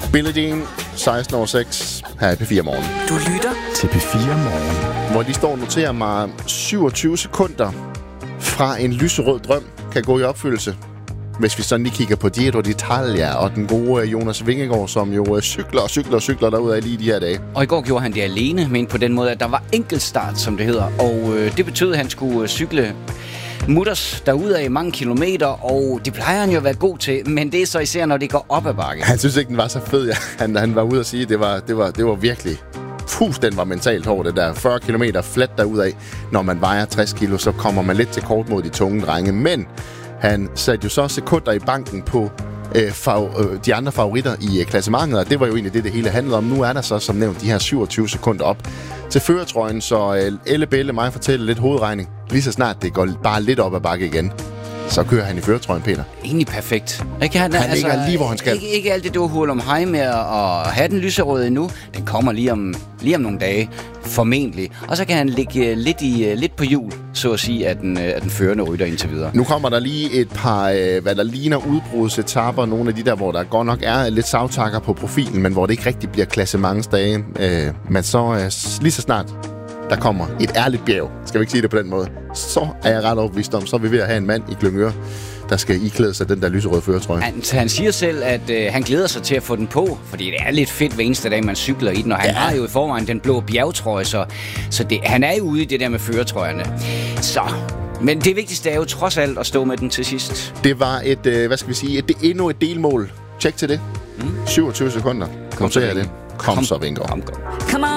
Billie Jean, 16:06, her i P4 Morgen. Du lytter til P4 Morgen. Hvor de står og noterer mig 27 sekunder fra en lyserød drøm kan gå i opfyldelse. Hvis vi sådan lige kigger på Giro d'Italia og den gode Jonas Vingegaard, som jo cykler derudad lige de her dage. Og i går gjorde han det alene, men på den måde, at der var enkeltstart, som det hedder. Og det betød, at han skulle cykle mutters derudad i mange kilometer, og det plejer han jo at være god til, men det er så især, når det går op ad bakke. Han synes ikke, den var så fed. Ja. Han var ude at sige, at det var virkelig... den var mentalt hård, det der 40 kilometer flat derudad. Når man vejer 60 kilo, så kommer man lidt til kort mod de tunge drenge. Men han satte jo så sekunder i banken på de andre favoritter i klassementet, og det var jo egentlig det hele handlede om. Nu er der så, som nævnt, de her 27 sekunder op til førertrøjen, så Elle Belle mig fortælle lidt hovedregning. Lige så snart det går bare lidt op ad bakke igen, så kører han i førertrøjen, Peter. Egentlig perfekt. Ikke? Han ligger lige, hvor han skal. Ikke alt det, du hul om hej med at have den lyserøde endnu. Den kommer lige om nogle dage, formentlig. Og så kan han ligge lidt på hjul, så at sige, af den førende rytter indtil videre. Nu kommer der lige et par, hvad der ligner udbrudsetapper. Nogle af de der, hvor der godt nok er lidt savtakker på profilen, men hvor det ikke rigtig bliver klassementsdage. Men så lige så snart der kommer et ærligt bjerg, skal vi ikke sige det på den måde, så er jeg ret overbevist om, så er vi ved at have en mand i Glyngøre, der skal iklæde sig den der lyserøde førertrøje. Han siger selv, at han glæder sig til at få den på, fordi det er lidt fedt hver eneste dag, man cykler i den, og han har jo i forvejen den blå bjergtrøje, så han er jo ude i det der med førertrøjerne. Så... Men det vigtigste er jo trods alt at stå med den til sidst. Det var endnu et delmål. Tjek til det. 27 sekunder. Kom så, Vingegaard. Come on.